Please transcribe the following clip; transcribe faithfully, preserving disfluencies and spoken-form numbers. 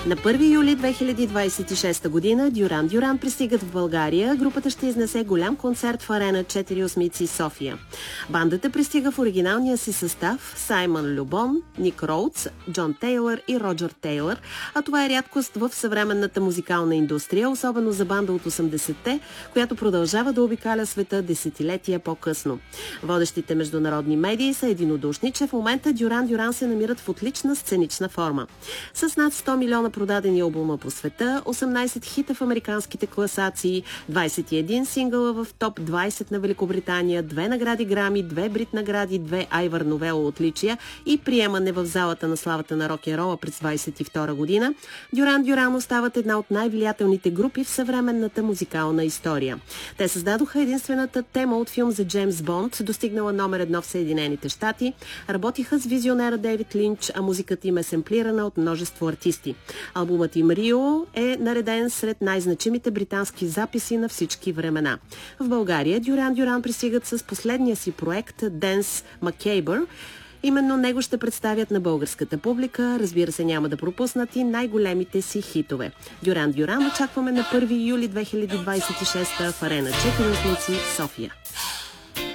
На първи юли две хиляди двадесет и шеста година Дюран Дюран пристигат в България. Групата ще изнесе голям концерт в Арена четири осмици София. Бандата пристига в оригиналния си състав: Саймън Любон, Ник Роудс, Джон Тейлър и Роджер Тейлър, а това е рядкост в съвременната музикална индустрия, особено за банда от осемдесетте, която продължава да обикаля света десетилетия по-късно. Водещите международни медии са единодушни, че в момента Дюран Дюран се намират в отлична сценична форма. С над сто милиона продадени албума по света, осемнадесет хита в американските класации, двадесет и един сингъла в топ двадесет на Великобритания, две награди Грами, две Брит награди, две Айвър Новело отличия и приемане в залата на славата на рок-н-рола през двадесет и втора година, Дюран Дюран остават една от най-влиятелните групи в съвременната музикална история. Те създадоха единствената тема от филм за Джеймс Бонд, достигнала номер едно в Съединените щати, работиха с визионера Дейвид Линч, а музиката им е семплирана от множество артисти. Албумът им Рио е нареден сред най-значимите британски записи на всички времена. В България Дюран Дюран пристигат с последния си проект Dance Macabre. Именно него ще представят на българската публика. Разбира се, няма да пропуснат и най-големите си хитове. Дюран Дюран очакваме на първи юли две хиляди двадесет и шеста в Арена четири осмици София.